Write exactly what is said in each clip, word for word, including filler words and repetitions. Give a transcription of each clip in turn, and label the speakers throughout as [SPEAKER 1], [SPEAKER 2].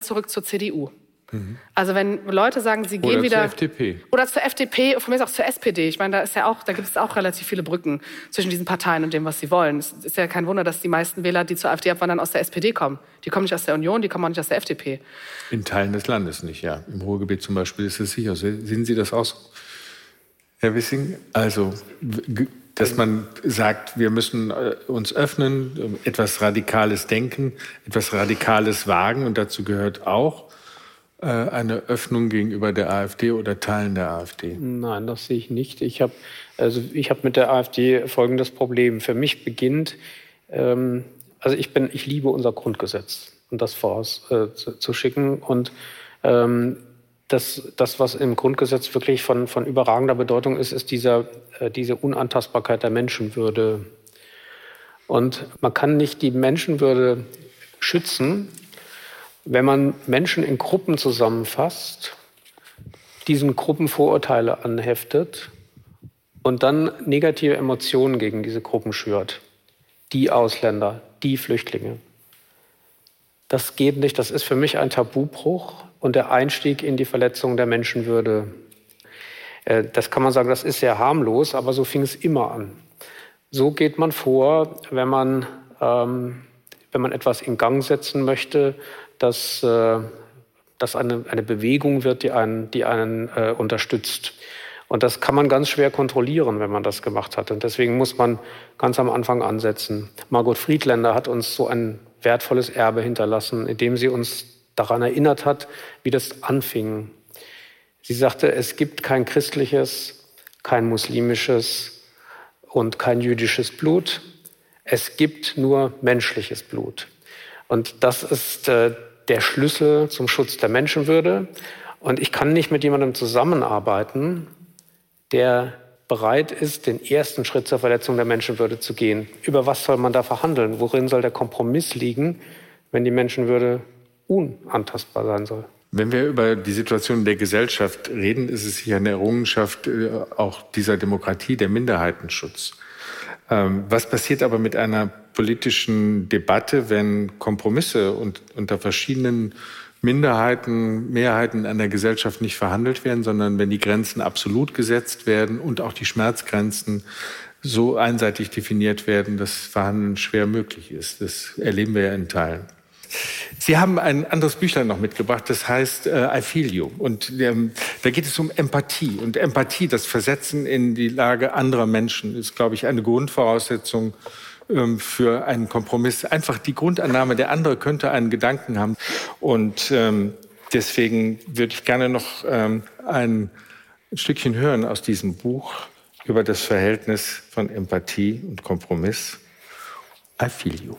[SPEAKER 1] zurück zur C D U. Mhm. Also wenn Leute sagen, sie gehen
[SPEAKER 2] oder
[SPEAKER 1] wieder...
[SPEAKER 2] Oder zur F D P.
[SPEAKER 1] Oder zur F D P, von mir ist auch zur S P D. Ich meine, da, ist ja auch, da gibt es auch relativ viele Brücken zwischen diesen Parteien und dem, was sie wollen. Es ist ja kein Wunder, dass die meisten Wähler, die zur AfD abwandern, aus der S P D kommen. Die kommen nicht aus der Union, die kommen auch nicht aus der F D P.
[SPEAKER 2] In Teilen des Landes nicht, ja. Im Ruhrgebiet zum Beispiel ist es sicher. Sehen Sie das auch so, Herr Wissing? Also, dass man sagt, wir müssen uns öffnen, etwas Radikales denken, etwas Radikales wagen. Und dazu gehört auch eine Öffnung gegenüber der AfD oder Teilen der AfD.
[SPEAKER 3] Nein, das sehe ich nicht. Ich habe also ich habe mit der AfD folgendes Problem. Für mich beginnt, ähm, also ich bin, ich liebe unser Grundgesetz und das voraus äh, zu, zu schicken. Und ähm, das, das, was im Grundgesetz wirklich von, von überragender Bedeutung ist, ist dieser, äh, diese Unantastbarkeit der Menschenwürde. Und man kann nicht die Menschenwürde schützen, wenn man Menschen in Gruppen zusammenfasst, diesen Gruppen Vorurteile anheftet und dann negative Emotionen gegen diese Gruppen schürt. Die Ausländer, die Flüchtlinge. Das geht nicht. Das ist für mich ein Tabubruch und der Einstieg in die Verletzung der Menschenwürde. Das kann man sagen, das ist sehr harmlos, aber so fing es immer an. So geht man vor, wenn man, ähm, wenn man etwas in Gang setzen möchte, dass, äh, dass eine, eine Bewegung wird, die einen, die einen äh, unterstützt. Und das kann man ganz schwer kontrollieren, wenn man das gemacht hat. Und deswegen muss man ganz am Anfang ansetzen. Margot Friedländer hat uns so ein wertvolles Erbe hinterlassen, indem sie uns daran erinnert hat, wie das anfing. Sie sagte, es gibt kein christliches, kein muslimisches und kein jüdisches Blut. Es gibt nur menschliches Blut. Und das ist äh, der Schlüssel zum Schutz der Menschenwürde. Und ich kann nicht mit jemandem zusammenarbeiten, der bereit ist, den ersten Schritt zur Verletzung der Menschenwürde zu gehen. Über was soll man da verhandeln? Worin soll der Kompromiss liegen, wenn die Menschenwürde unantastbar sein soll?
[SPEAKER 2] Wenn wir über die Situation der Gesellschaft reden, ist es sicher eine Errungenschaft äh, auch dieser Demokratie, der Minderheitenschutz. Ähm, was passiert aber mit einer politischen Debatte, wenn Kompromisse und, unter verschiedenen Minderheiten, Mehrheiten an der Gesellschaft nicht verhandelt werden, sondern wenn die Grenzen absolut gesetzt werden und auch die Schmerzgrenzen so einseitig definiert werden, dass Verhandeln schwer möglich ist. Das erleben wir ja in Teilen. Sie haben ein anderes Büchlein noch mitgebracht, das heißt äh, I Feel You. Und ähm, da geht es um Empathie. Und Empathie, das Versetzen in die Lage anderer Menschen, ist, glaube ich, eine Grundvoraussetzung ähm, für einen Kompromiss. Einfach die Grundannahme, der andere könnte einen Gedanken haben. Und ähm, deswegen würde ich gerne noch ähm, ein Stückchen hören aus diesem Buch über das Verhältnis von Empathie und Kompromiss. I Feel You.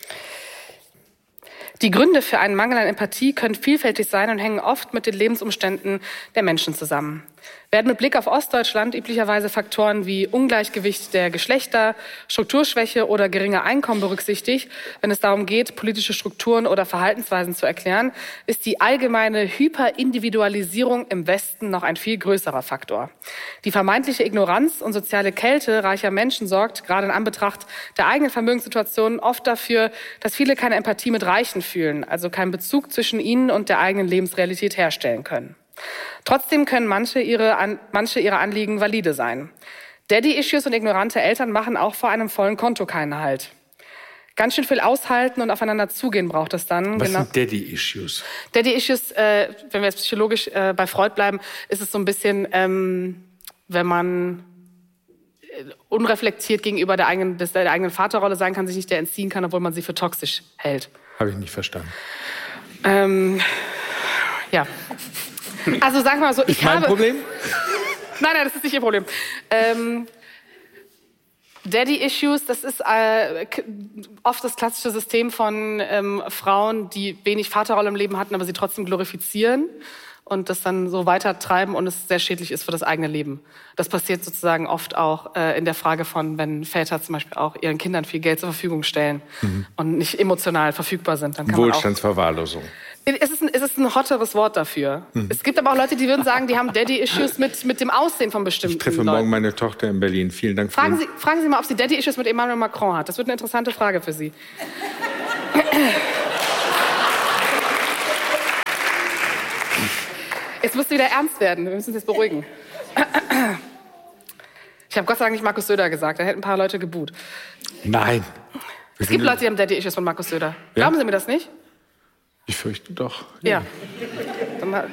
[SPEAKER 1] Die Gründe für einen Mangel an Empathie können vielfältig sein und hängen oft mit den Lebensumständen der Menschen zusammen. Werden mit Blick auf Ostdeutschland üblicherweise Faktoren wie Ungleichgewicht der Geschlechter, Strukturschwäche oder geringe Einkommen berücksichtigt, wenn es darum geht, politische Strukturen oder Verhaltensweisen zu erklären, ist die allgemeine Hyperindividualisierung im Westen noch ein viel größerer Faktor. Die vermeintliche Ignoranz und soziale Kälte reicher Menschen sorgt, gerade in Anbetracht der eigenen Vermögenssituation, oft dafür, dass viele keine Empathie mit Reichen fühlen, also keinen Bezug zwischen ihnen und der eigenen Lebensrealität herstellen können. Trotzdem können manche, ihre, an, manche ihrer Anliegen valide sein. Daddy-Issues und ignorante Eltern machen auch vor einem vollen Konto keinen Halt. Ganz schön viel aushalten und aufeinander zugehen braucht es dann.
[SPEAKER 2] Was
[SPEAKER 1] genau.
[SPEAKER 2] sind Daddy-Issues?
[SPEAKER 1] Daddy-Issues, äh, wenn wir jetzt psychologisch äh, bei Freud bleiben, ist es so ein bisschen, ähm, wenn man unreflektiert gegenüber der eigenen, des, der eigenen Vaterrolle sein kann, sich nicht der entziehen kann, obwohl man sie für toxisch hält.
[SPEAKER 2] Habe ich nicht verstanden.
[SPEAKER 1] Ähm, ja. Also sagen wir mal so, ich
[SPEAKER 2] ist mein
[SPEAKER 1] habe...
[SPEAKER 2] Problem?
[SPEAKER 1] Nein, nein, das ist nicht Ihr Problem. Ähm, Daddy-Issues, das ist äh, oft das klassische System von ähm, Frauen, die wenig Vaterrolle im Leben hatten, aber sie trotzdem glorifizieren und das dann so weitertreiben und es sehr schädlich ist für das eigene Leben. Das passiert sozusagen oft auch äh, in der Frage von, wenn Väter zum Beispiel auch ihren Kindern viel Geld zur Verfügung stellen mhm. und nicht emotional verfügbar sind. Dann kann
[SPEAKER 2] Wohlstandsverwahrlosung.
[SPEAKER 1] Es ist, ein, es ist ein hotteres Wort dafür. Mhm. Es gibt aber auch Leute, die würden sagen, die haben Daddy-Issues mit, mit dem Aussehen von bestimmten Leuten.
[SPEAKER 2] Ich treffe morgen meine Tochter in Berlin. Vielen Dank.
[SPEAKER 1] Fragen Sie, fragen Sie mal, ob sie Daddy-Issues mit Emmanuel Macron hat. Das wird eine interessante Frage für Sie. Jetzt musst du wieder ernst werden. Wir müssen uns jetzt beruhigen. Ich habe Gott sei Dank nicht Markus Söder gesagt. Da hätten ein paar Leute geboot.
[SPEAKER 2] Nein.
[SPEAKER 1] Es gibt Leute, die haben Daddy-Issues von Markus Söder. Ja? Glauben Sie mir das nicht?
[SPEAKER 2] Ich fürchte doch.
[SPEAKER 1] Ja. ja.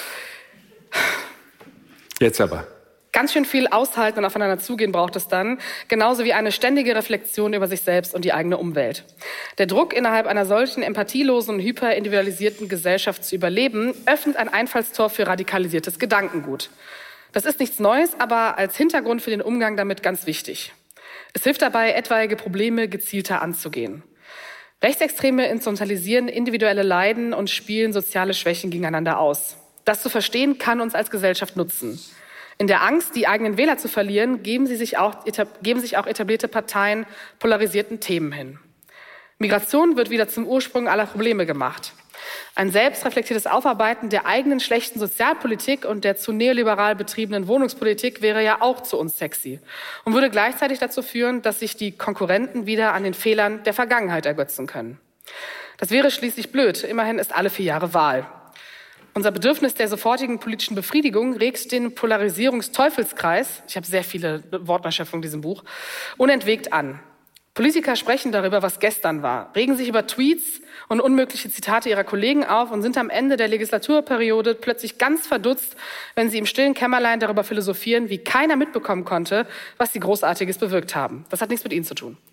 [SPEAKER 2] Jetzt aber.
[SPEAKER 1] Ganz schön viel aushalten und aufeinander zugehen braucht es dann, genauso wie eine ständige Reflexion über sich selbst und die eigene Umwelt. Der Druck, innerhalb einer solchen empathielosen und hyperindividualisierten Gesellschaft zu überleben, öffnet ein Einfallstor für radikalisiertes Gedankengut. Das ist nichts Neues, aber als Hintergrund für den Umgang damit ganz wichtig. Es hilft dabei, etwaige Probleme gezielter anzugehen. Rechtsextreme instrumentalisieren individuelle Leiden und spielen soziale Schwächen gegeneinander aus. Das zu verstehen, kann uns als Gesellschaft nutzen. In der Angst, die eigenen Wähler zu verlieren, geben, sie sich auch, geben sich auch etablierte Parteien polarisierten Themen hin. Migration wird wieder zum Ursprung aller Probleme gemacht. Ein selbstreflektiertes Aufarbeiten der eigenen schlechten Sozialpolitik und der zu neoliberal betriebenen Wohnungspolitik wäre ja auch zu unsexy und würde gleichzeitig dazu führen, dass sich die Konkurrenten wieder an den Fehlern der Vergangenheit ergötzen können. Das wäre schließlich blöd. Immerhin ist alle vier Jahre Wahl. Unser Bedürfnis der sofortigen politischen Befriedigung regt den Polarisierungsteufelskreis, ich habe sehr viele Wortneuschöpfungen in diesem Buch, unentwegt an. Politiker sprechen darüber, was gestern war, regen sich über Tweets und unmögliche Zitate ihrer Kollegen auf und sind am Ende der Legislaturperiode plötzlich ganz verdutzt, wenn sie im stillen Kämmerlein darüber philosophieren, wie keiner mitbekommen konnte, was sie Großartiges bewirkt haben. Das hat nichts mit ihnen zu tun.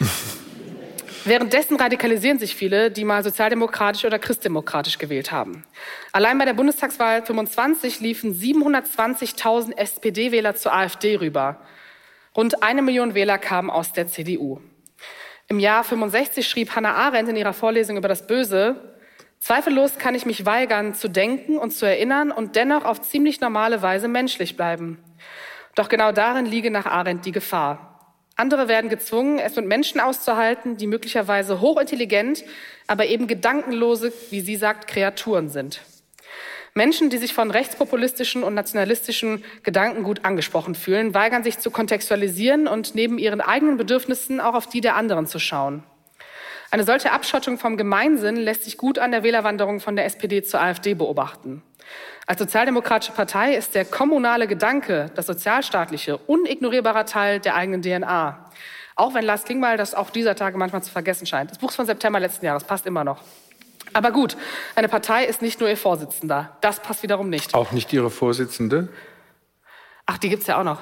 [SPEAKER 1] Währenddessen radikalisieren sich viele, die mal sozialdemokratisch oder christdemokratisch gewählt haben. Allein bei der Bundestagswahl fünfundzwanzig liefen siebenhundertzwanzigtausend S P D-Wähler zur AfD rüber. Rund eine Million Wähler kamen aus der C D U. Im Jahr fünfundsechzig schrieb Hannah Arendt in ihrer Vorlesung über das Böse: Zweifellos kann ich mich weigern, zu denken und zu erinnern und dennoch auf ziemlich normale Weise menschlich bleiben. Doch genau darin liege nach Arendt die Gefahr. Andere werden gezwungen, es mit Menschen auszuhalten, die möglicherweise hochintelligent, aber eben gedankenlose, wie sie sagt, Kreaturen sind. Menschen, die sich von rechtspopulistischen und nationalistischen Gedankengut angesprochen fühlen, weigern sich zu kontextualisieren und neben ihren eigenen Bedürfnissen auch auf die der anderen zu schauen. Eine solche Abschottung vom Gemeinsinn lässt sich gut an der Wählerwanderung von der S P D zur AfD beobachten. Als sozialdemokratische Partei ist der kommunale Gedanke, das sozialstaatliche, unignorierbarer Teil der eigenen D N A. Auch wenn Lars Klingbeil das auch dieser Tage manchmal zu vergessen scheint. Das Buch ist von September letzten Jahres, passt immer noch. Aber gut, eine Partei ist nicht nur ihr Vorsitzender. Das passt wiederum nicht.
[SPEAKER 2] Auch nicht Ihre Vorsitzende?
[SPEAKER 1] Ach, die gibt's ja auch noch.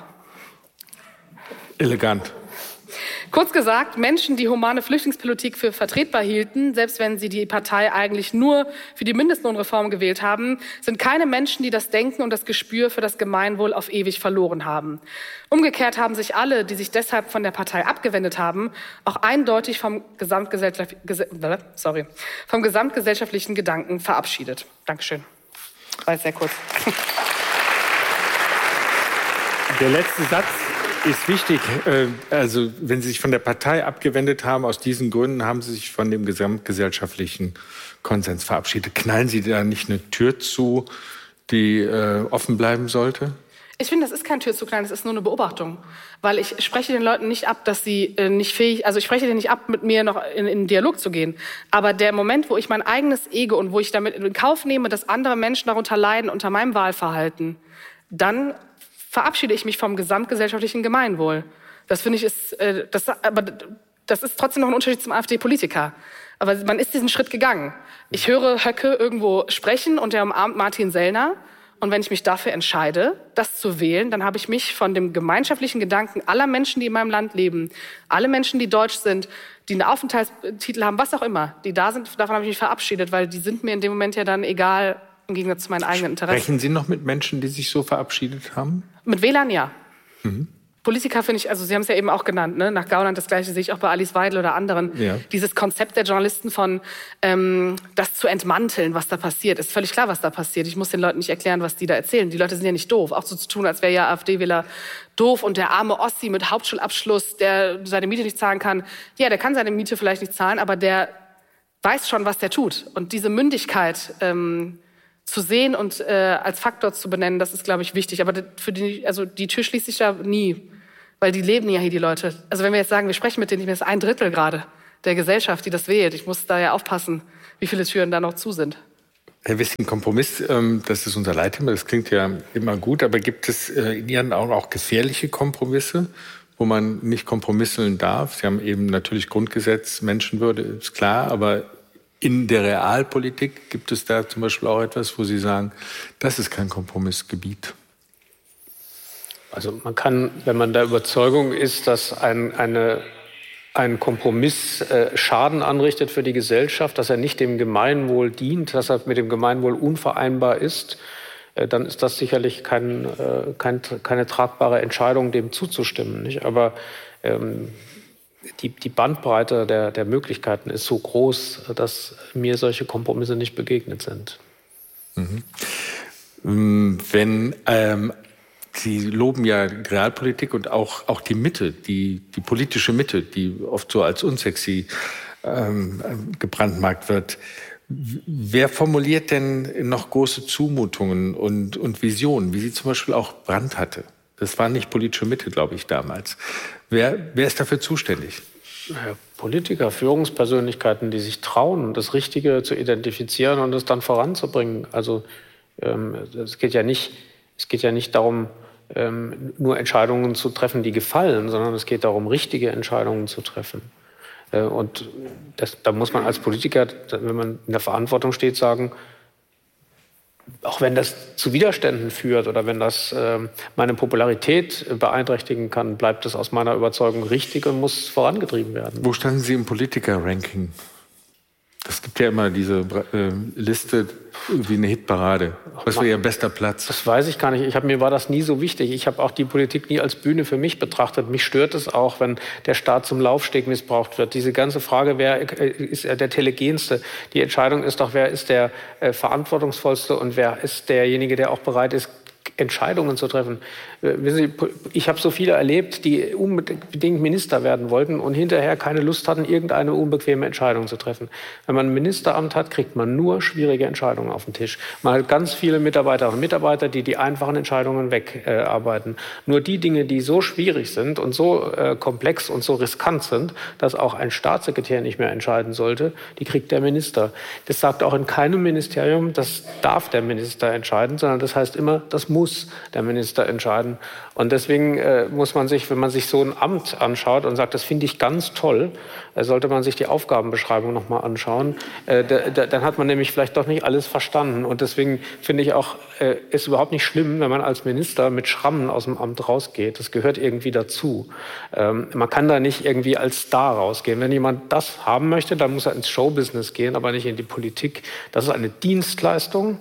[SPEAKER 2] Elegant.
[SPEAKER 1] Kurz gesagt, Menschen, die humane Flüchtlingspolitik für vertretbar hielten, selbst wenn sie die Partei eigentlich nur für die Mindestlohnreform gewählt haben, sind keine Menschen, die das Denken und das Gespür für das Gemeinwohl auf ewig verloren haben. Umgekehrt haben sich alle, die sich deshalb von der Partei abgewendet haben, auch eindeutig vom, Gesamtgesellschaft, sorry, vom gesamtgesellschaftlichen Gedanken verabschiedet. Dankeschön. War jetzt sehr kurz.
[SPEAKER 2] Der letzte Satz ist wichtig. Also, wenn Sie sich von der Partei abgewendet haben, aus diesen Gründen haben Sie sich von dem gesamtgesellschaftlichen Konsens verabschiedet. Knallen Sie da nicht eine Tür zu, die äh, offen bleiben sollte?
[SPEAKER 1] Ich finde, das ist kein Tür zu knallen, das ist nur eine Beobachtung. Weil ich spreche den Leuten nicht ab, dass sie äh, nicht fähig, also ich spreche denen nicht ab, mit mir noch in, in Dialog zu gehen. Aber der Moment, wo ich mein eigenes Ego und wo ich damit in Kauf nehme, dass andere Menschen darunter leiden, unter meinem Wahlverhalten, dann verabschiede ich mich vom gesamtgesellschaftlichen Gemeinwohl. Das finde ich ist, äh, das, aber das ist trotzdem noch ein Unterschied zum AfD-Politiker. Aber man ist diesen Schritt gegangen. Ich höre Höcke irgendwo sprechen und er umarmt Martin Sellner. Und wenn ich mich dafür entscheide, das zu wählen, dann habe ich mich von dem gemeinschaftlichen Gedanken aller Menschen, die in meinem Land leben, alle Menschen, die deutsch sind, die einen Aufenthaltstitel haben, was auch immer, die da sind, davon habe ich mich verabschiedet, weil die sind mir in dem Moment ja dann egal, im Gegensatz zu meinen eigenen Interessen.
[SPEAKER 2] Sprechen Sie noch mit Menschen, die sich so verabschiedet haben?
[SPEAKER 1] Mit Wählern, ja.
[SPEAKER 2] Mhm.
[SPEAKER 1] Politiker finde ich, also Sie haben es ja eben auch genannt, ne? Nach Gauland, das Gleiche sehe ich auch bei Alice Weidel oder anderen.
[SPEAKER 2] Ja.
[SPEAKER 1] Dieses Konzept der Journalisten von, ähm, das zu entmanteln, was da passiert, ist völlig klar, was da passiert. Ich muss den Leuten nicht erklären, was die da erzählen. Die Leute sind ja nicht doof. Auch so zu tun, als wäre ja AfD-Wähler doof und der arme Ossi mit Hauptschulabschluss, der seine Miete nicht zahlen kann. Ja, der kann seine Miete vielleicht nicht zahlen, aber der weiß schon, was der tut. Und diese Mündigkeit, ähm, zu sehen und äh, als Faktor zu benennen, das ist, glaube ich, wichtig. Aber für die, also die Tür schließt sich da nie, weil die leben ja hier, die Leute. Also wenn wir jetzt sagen, wir sprechen mit denen, das ist ein Drittel gerade der Gesellschaft, die das wählt. Ich muss da ja aufpassen, wie viele Türen da noch zu sind.
[SPEAKER 2] Herr Wissing, Kompromiss, das ist unser Leitthema, das klingt ja immer gut, aber gibt es in Ihren Augen auch gefährliche Kompromisse, wo man nicht kompromisseln darf? Sie haben eben natürlich Grundgesetz, Menschenwürde, ist klar, aber in der Realpolitik gibt es da zum Beispiel auch etwas, wo Sie sagen, das ist kein Kompromissgebiet?
[SPEAKER 3] Also man kann, wenn man der Überzeugung ist, dass ein, eine ein Kompromiss äh, Schaden anrichtet für die Gesellschaft, dass er nicht dem Gemeinwohl dient, dass er mit dem Gemeinwohl unvereinbar ist, äh, dann ist das sicherlich kein, äh, kein, keine tragbare Entscheidung, dem zuzustimmen. Nicht? Aber ähm, die, die Bandbreite der, der Möglichkeiten ist so groß, dass mir solche Kompromisse nicht begegnet sind.
[SPEAKER 2] Mhm. Wenn ähm Sie loben ja Realpolitik und auch, auch die Mitte, die, die politische Mitte, die oft so als unsexy ähm, gebrandmarkt wird. Wer formuliert denn noch große Zumutungen und, und Visionen, wie sie zum Beispiel auch Brandt hatte? Das war nicht politische Mitte, glaube ich, damals. Wer, wer ist dafür zuständig?
[SPEAKER 3] Ja, Politiker, Führungspersönlichkeiten, die sich trauen, das Richtige zu identifizieren und es dann voranzubringen. Also ähm, es geht ja nicht, es geht ja nicht darum, ähm, nur Entscheidungen zu treffen, die gefallen, sondern es geht darum, richtige Entscheidungen zu treffen. Äh, und das, da muss man als Politiker, wenn man in der Verantwortung steht, sagen, auch wenn das zu Widerständen führt oder wenn das äh, meine Popularität beeinträchtigen kann, bleibt es aus meiner Überzeugung richtig und muss vorangetrieben werden.
[SPEAKER 2] Wo standen Sie im Politiker-Ranking? Es gibt ja immer diese äh, Liste wie eine Hitparade. Was war Ihr bester Platz?
[SPEAKER 3] Das weiß ich gar nicht. Ich hab, mir war das nie so wichtig. Ich habe auch die Politik nie als Bühne für mich betrachtet. Mich stört es auch, wenn der Staat zum Laufsteg missbraucht wird. Diese ganze Frage, wer ist der Telegenste? Die Entscheidung ist doch, wer ist der äh, Verantwortungsvollste und wer ist derjenige, der auch bereit ist, Entscheidungen zu treffen. Ich habe so viele erlebt, die unbedingt Minister werden wollten und hinterher keine Lust hatten, irgendeine unbequeme Entscheidung zu treffen. Wenn man ein Ministeramt hat, kriegt man nur schwierige Entscheidungen auf den Tisch. Man hat ganz viele Mitarbeiterinnen und Mitarbeiter, die die einfachen Entscheidungen wegarbeiten. Nur die Dinge, die so schwierig sind und so äh, komplex und so riskant sind, dass auch ein Staatssekretär nicht mehr entscheiden sollte, die kriegt der Minister. Das sagt auch in keinem Ministerium, das darf der Minister entscheiden, sondern das heißt immer, das muss der Minister entscheiden. Und deswegen äh, muss man sich, wenn man sich so ein Amt anschaut und sagt, das finde ich ganz toll, äh, sollte man sich die Aufgabenbeschreibung noch mal anschauen. Äh, da, da, dann hat man nämlich vielleicht doch nicht alles verstanden. Und deswegen finde ich auch, äh, ist überhaupt nicht schlimm, wenn man als Minister mit Schrammen aus dem Amt rausgeht. Das gehört irgendwie dazu. Ähm, man kann da nicht irgendwie als Star rausgehen. Wenn jemand das haben möchte, dann muss er ins Showbusiness gehen, aber nicht in die Politik. Das ist eine Dienstleistung,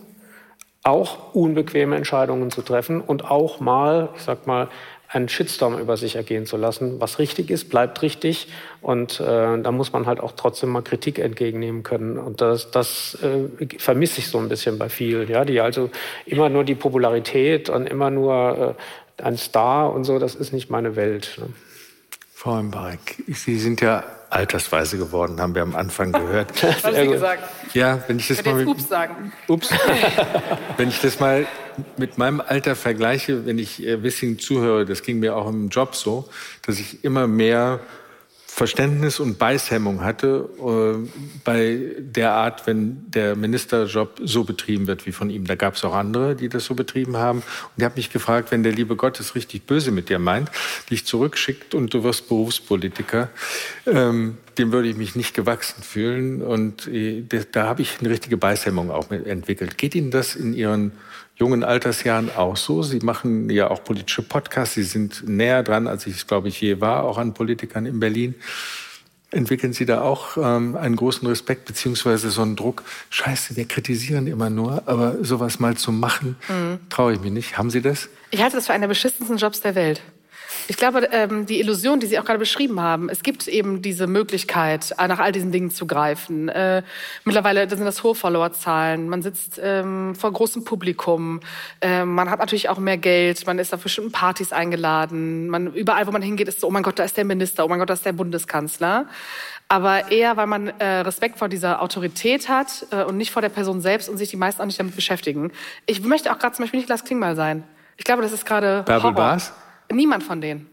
[SPEAKER 3] auch unbequeme Entscheidungen zu treffen und auch mal, ich sag mal, einen Shitstorm über sich ergehen zu lassen. Was richtig ist, bleibt richtig. Und äh, da muss man halt auch trotzdem mal Kritik entgegennehmen können. Und das, das äh, vermisse ich so ein bisschen bei vielen, ja, die also immer nur die Popularität und immer nur äh, ein Star und so, das ist nicht meine Welt. Ne?
[SPEAKER 2] Frau Embarek, Sie sind ja altersweise geworden, haben wir am Anfang gehört.
[SPEAKER 1] Was haben Sie gesagt?
[SPEAKER 2] Ja, wenn ich das
[SPEAKER 1] ich
[SPEAKER 2] mal
[SPEAKER 1] jetzt
[SPEAKER 2] mit,
[SPEAKER 1] Ups sagen.
[SPEAKER 2] Ups. Wenn ich das mal mit meinem Alter vergleiche, wenn ich äh, Wissing zuhöre, das ging mir auch im Job so, dass ich immer mehr Verständnis und Beißhemmung hatte äh, bei der Art, wenn der Ministerjob so betrieben wird wie von ihm. Da gab es auch andere, die das so betrieben haben. Und ich habe mich gefragt, wenn der liebe Gott es richtig böse mit dir meint, dich zurückschickt und du wirst Berufspolitiker, ähm, dem würde ich mich nicht gewachsen fühlen. Und äh, da, da habe ich eine richtige Beißhemmung auch entwickelt. Geht Ihnen das in Ihren jungen Altersjahren auch so? Sie machen ja auch politische Podcasts. Sie sind näher dran, als ich es, glaube ich, je war, auch an Politikern in Berlin. Entwickeln Sie da auch ähm, einen großen Respekt beziehungsweise so einen Druck? Scheiße, wir kritisieren immer nur, aber sowas mal zu machen, mhm. traue ich mich nicht. Haben Sie das?
[SPEAKER 1] Ich halte das für einen der beschissensten Jobs der Welt. Ich glaube, ähm, die Illusion, die Sie auch gerade beschrieben haben, es gibt eben diese Möglichkeit, nach all diesen Dingen zu greifen. Äh, mittlerweile sind das hohe Followerzahlen, man sitzt ähm, vor großem Publikum, äh, man hat natürlich auch mehr Geld, man ist auf bestimmten Partys eingeladen, man, überall, wo man hingeht, ist so, oh mein Gott, da ist der Minister, oh mein Gott, da ist der Bundeskanzler. Aber eher, weil man äh, Respekt vor dieser Autorität hat äh, und nicht vor der Person selbst und sich die meisten auch nicht damit beschäftigen. Ich möchte auch gerade zum Beispiel Niklas Klingbeil sein. Ich glaube, das ist gerade
[SPEAKER 2] Bärbel Baas?
[SPEAKER 1] Niemand von denen.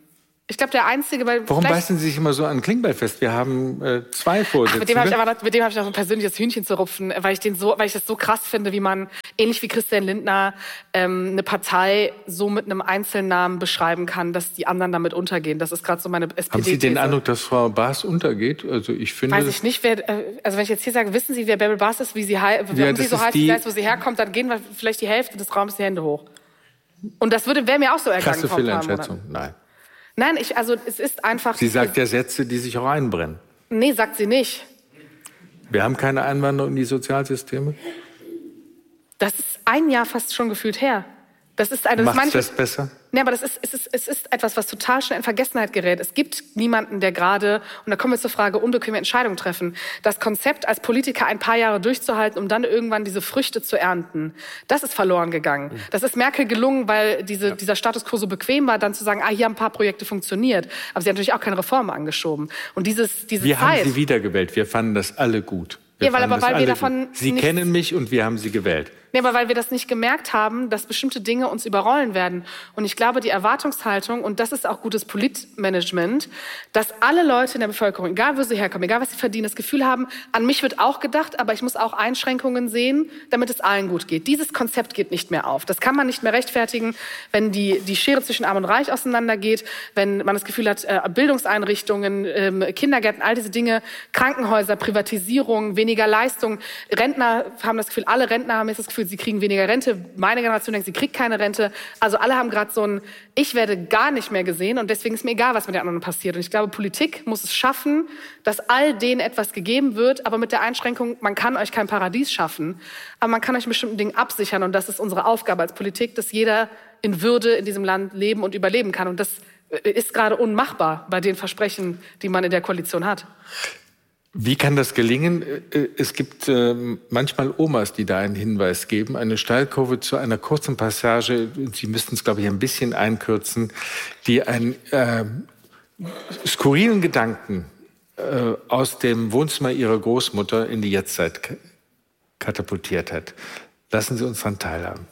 [SPEAKER 1] Ich glaube, der Einzige... Weil
[SPEAKER 2] Warum beißen Sie sich immer so an Klingbeil fest? Wir haben äh, zwei Vorsitzende.
[SPEAKER 1] Ach, mit dem habe ich, aber, mit dem hab ich noch so ein persönliches Hühnchen zu rupfen, weil ich, den so, weil ich das so krass finde, wie man, ähnlich wie Christian Lindner, ähm, eine Partei so mit einem Einzelnamen beschreiben kann, dass die anderen damit untergehen. Das ist gerade so meine S P D-These.
[SPEAKER 2] Haben Sie den Eindruck, dass Frau Baas untergeht? Also ich finde...
[SPEAKER 1] Weiß ich nicht, wer... Also wenn ich jetzt hier sage, wissen Sie, wer Bärbel Baas ist, wie sie, warum
[SPEAKER 2] ja,
[SPEAKER 1] sie so heißt,
[SPEAKER 2] die,
[SPEAKER 1] ich weiß, wo sie herkommt, dann gehen wir vielleicht die Hälfte des Raums die Hände hoch. Und das würde wäre mir auch so ergangen.
[SPEAKER 2] Krasse Fehleinschätzung, nein.
[SPEAKER 1] Nein, ich, also es ist einfach...
[SPEAKER 2] Sie sagt ja Sätze, die sich auch einbrennen.
[SPEAKER 1] Nee, sagt sie nicht.
[SPEAKER 2] Wir haben keine Einwanderung in die Sozialsysteme?
[SPEAKER 1] Das ist ein Jahr fast schon gefühlt her. Das ist eine,
[SPEAKER 2] Macht
[SPEAKER 1] das,
[SPEAKER 2] das besser?
[SPEAKER 1] Nee, aber das ist, es, ist, es ist etwas, was total schnell in Vergessenheit gerät. Es gibt niemanden, der gerade, und da kommen wir zur Frage, unbequeme Entscheidungen treffen, das Konzept als Politiker ein paar Jahre durchzuhalten, um dann irgendwann diese Früchte zu ernten, das ist verloren gegangen. Das ist Merkel gelungen, weil diese, ja. dieser Status quo so bequem war, dann zu sagen, ah, hier haben ein paar Projekte funktioniert. Aber sie hat natürlich auch keine Reformen angeschoben. Und dieses, diese
[SPEAKER 2] wir
[SPEAKER 1] Zeit...
[SPEAKER 2] haben sie wiedergewählt. Wir fanden das alle gut. Wir
[SPEAKER 1] ja, weil, aber weil wir davon...
[SPEAKER 2] Sie kennen mich und wir haben sie gewählt.
[SPEAKER 1] Nee, aber weil wir das nicht gemerkt haben, dass bestimmte Dinge uns überrollen werden. Und ich glaube, die Erwartungshaltung, und das ist auch gutes Politmanagement, dass alle Leute in der Bevölkerung, egal wo sie herkommen, egal was sie verdienen, das Gefühl haben, an mich wird auch gedacht, aber ich muss auch Einschränkungen sehen, damit es allen gut geht. Dieses Konzept geht nicht mehr auf. Das kann man nicht mehr rechtfertigen, wenn die, die Schere zwischen Arm und Reich auseinandergeht, wenn man das Gefühl hat, Bildungseinrichtungen, Kindergärten, all diese Dinge, Krankenhäuser, Privatisierung, weniger Leistung. Rentner haben das Gefühl, alle Rentner haben jetzt das Gefühl, sie kriegen weniger Rente. Meine Generation denkt, sie kriegt keine Rente. Also alle haben gerade so ein, ich werde gar nicht mehr gesehen und deswegen ist mir egal, was mit den anderen passiert. Und ich glaube, Politik muss es schaffen, dass all denen etwas gegeben wird, aber mit der Einschränkung, man kann euch kein Paradies schaffen, aber man kann euch in bestimmten Dingen absichern und das ist unsere Aufgabe als Politik, dass jeder in Würde in diesem Land leben und überleben kann. Und das ist gerade unmachbar bei den Versprechen, die man in der Koalition hat.
[SPEAKER 2] Wie kann das gelingen? Es gibt äh, manchmal Omas, die da einen Hinweis geben. Eine Steilkurve zu einer kurzen Passage, Sie müssten es, glaube ich, ein bisschen einkürzen, die einen äh, skurrilen Gedanken äh, aus dem Wohnzimmer Ihrer Großmutter in die Jetztzeit katapultiert hat. Lassen Sie uns daran teilhaben.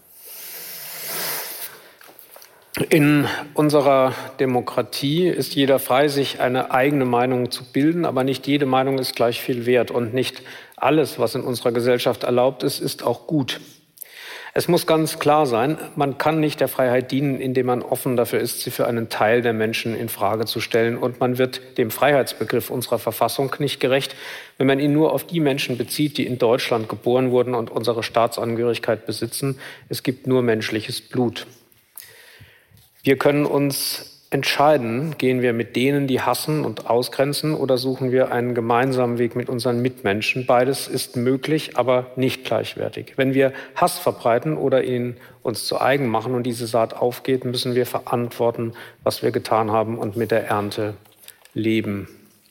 [SPEAKER 3] In unserer Demokratie ist jeder frei, sich eine eigene Meinung zu bilden, aber nicht jede Meinung ist gleich viel wert und nicht alles, was in unserer Gesellschaft erlaubt ist, ist auch gut. Es muss ganz klar sein, man kann nicht der Freiheit dienen, indem man offen dafür ist, sie für einen Teil der Menschen in Frage zu stellen. Und man wird dem Freiheitsbegriff unserer Verfassung nicht gerecht, wenn man ihn nur auf die Menschen bezieht, die in Deutschland geboren wurden und unsere Staatsangehörigkeit besitzen. Es gibt nur menschliches Blut. Wir können uns entscheiden, gehen wir mit denen, die hassen und ausgrenzen, oder suchen wir einen gemeinsamen Weg mit unseren Mitmenschen. Beides ist möglich, aber nicht gleichwertig. Wenn wir Hass verbreiten oder ihn uns zu eigen machen und diese Saat aufgeht, müssen wir verantworten, was wir getan haben und mit der Ernte leben.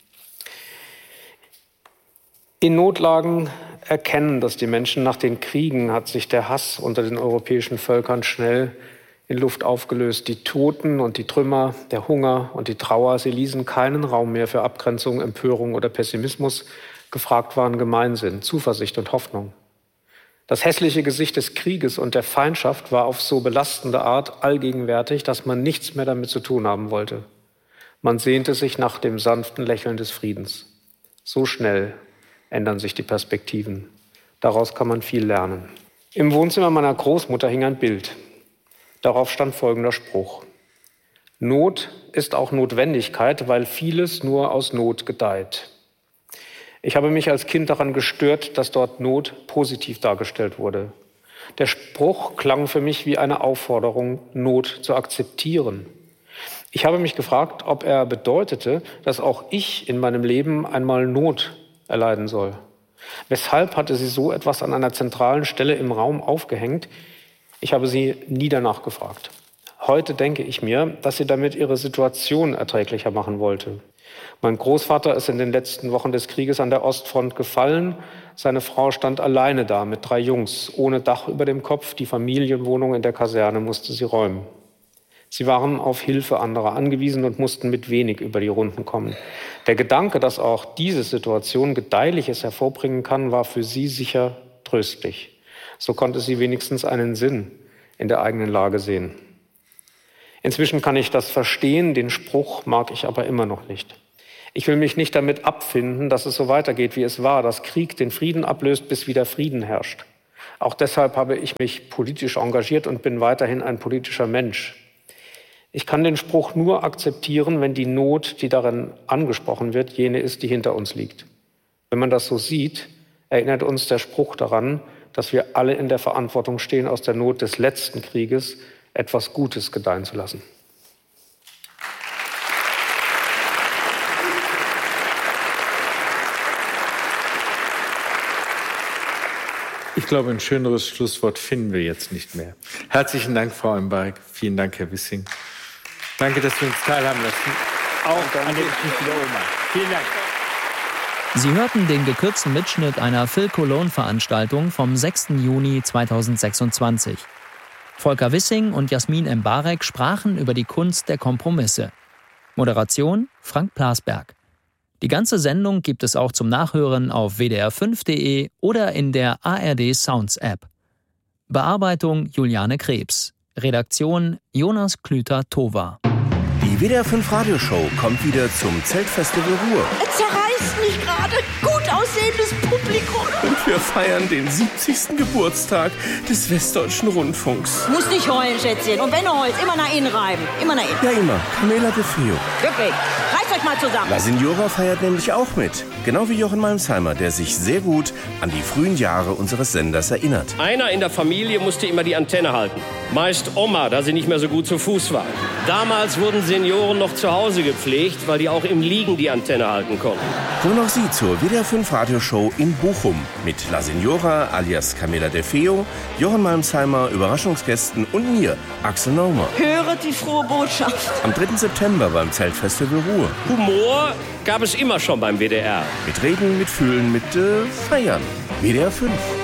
[SPEAKER 3] In Notlagen erkennen das die Menschen. Nach den Kriegen hat sich der Hass unter den europäischen Völkern schnell in Luft aufgelöst. Die Toten und die Trümmer, der Hunger und die Trauer, sie ließen keinen Raum mehr für Abgrenzung, Empörung oder Pessimismus. Gefragt waren Gemeinsinn, Zuversicht und Hoffnung. Das hässliche Gesicht des Krieges und der Feindschaft war auf so belastende Art allgegenwärtig, dass man nichts mehr damit zu tun haben wollte. Man sehnte sich nach dem sanften Lächeln des Friedens. So schnell ändern sich die Perspektiven. Daraus kann man viel lernen. Im Wohnzimmer meiner Großmutter hing ein Bild. Darauf stand folgender Spruch: Not ist auch Notwendigkeit, weil vieles nur aus Not gedeiht. Ich habe mich als Kind daran gestört, dass dort Not positiv dargestellt wurde. Der Spruch klang für mich wie eine Aufforderung, Not zu akzeptieren. Ich habe mich gefragt, ob er bedeutete, dass auch ich in meinem Leben einmal Not erleiden soll. Weshalb hatte sie so etwas an einer zentralen Stelle im Raum aufgehängt? Ich habe sie nie danach gefragt. Heute denke ich mir, dass sie damit ihre Situation erträglicher machen wollte. Mein Großvater ist in den letzten Wochen des Krieges an der Ostfront gefallen. Seine Frau stand alleine da mit drei Jungs, ohne Dach über dem Kopf. Die Familienwohnung in der Kaserne musste sie räumen. Sie waren auf Hilfe anderer angewiesen und mussten mit wenig über die Runden kommen. Der Gedanke, dass auch diese Situation Gedeihliches hervorbringen kann, war für sie sicher tröstlich. So konnte sie wenigstens einen Sinn in der eigenen Lage sehen. Inzwischen kann ich das verstehen, den Spruch mag ich aber immer noch nicht. Ich will mich nicht damit abfinden, dass es so weitergeht, wie es war, dass Krieg den Frieden ablöst, bis wieder Frieden herrscht. Auch deshalb habe ich mich politisch engagiert und bin weiterhin ein politischer Mensch. Ich kann den Spruch nur akzeptieren, wenn die Not, die darin angesprochen wird, jene ist, die hinter uns liegt. Wenn man das so sieht, erinnert uns der Spruch daran, dass wir alle in der Verantwortung stehen, aus der Not des letzten Krieges etwas Gutes gedeihen zu lassen.
[SPEAKER 2] Ich glaube, ein schöneres Schlusswort finden wir jetzt nicht mehr. Herzlichen Dank, Frau Embarek. Vielen Dank, Herr Wissing. Danke, dass wir uns teilhaben lassen. Auch an der Geschichte der Oma. Vielen Dank.
[SPEAKER 4] Sie hörten den gekürzten Mitschnitt einer Phil Cologne-Veranstaltung vom sechsten Juni zweitausendsechsundzwanzig. Volker Wissing und Jasmin Embarek sprachen über die Kunst der Kompromisse. Moderation Frank Plasberg. Die ganze Sendung gibt es auch zum Nachhören auf w d r fünf punkt de oder in der A R D Sounds App. Bearbeitung Juliane Krebs. Redaktion Jonas Klüter-Towa.
[SPEAKER 5] Die W D R fünf Radioshow kommt wieder zum Zeltfestival Ruhr.
[SPEAKER 6] Es zerreißt mich gerade. Gut aussehendes Publikum.
[SPEAKER 5] Und wir feiern den siebzigsten Geburtstag des Westdeutschen Rundfunks.
[SPEAKER 6] Muss nicht heulen, Schätzchen. Und wenn du heulst, immer nach innen reiben. Immer nach innen.
[SPEAKER 5] Ja, immer. Camela de Feo.
[SPEAKER 6] Wirklich. Reißt euch mal zusammen.
[SPEAKER 5] La Signora feiert nämlich auch mit. Genau wie Jochen Malmsheimer, der sich sehr gut an die frühen Jahre unseres Senders erinnert.
[SPEAKER 7] Einer in der Familie musste immer die Antenne halten. Meist Oma, da sie nicht mehr so gut zu Fuß war. Damals wurden Senioren noch zu Hause gepflegt, weil die auch im Liegen die Antenne halten konnten.
[SPEAKER 5] Kommen auch Sie zur W D R fünf Radioshow in Bochum mit La Signora alias Camela de Feo, Jochen Malmsheimer, Überraschungsgästen und mir, Axel Naumer.
[SPEAKER 6] Höret die frohe Botschaft.
[SPEAKER 5] Am dritten September beim Zeltfestival Ruhr.
[SPEAKER 7] Humor gab es immer schon beim W D R.
[SPEAKER 5] Mit Reden, mit Fühlen, mit äh, Feiern. W D R fünf.